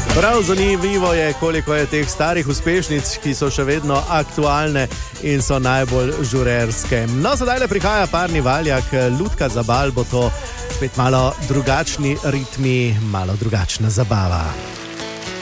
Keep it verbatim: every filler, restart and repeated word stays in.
Prav zanimivo je, koliko je teh starih uspešnic, ki so še vedno aktualne in so najbolj žurerske. No, sedaj le prihaja parni valjak, lutka za bal bo to spet malo drugačni ritmi, malo drugačna zabava.